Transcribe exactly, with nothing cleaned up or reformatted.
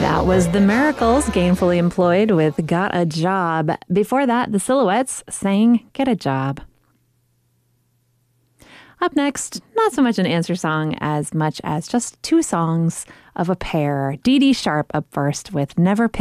That was The Miracles, gainfully employed with Got a Job. Before that, the Silhouettes sang Get a Job. Up next, not so much an answer song as much as just two songs of a pair. Dee Dee Sharp up first with Never Pick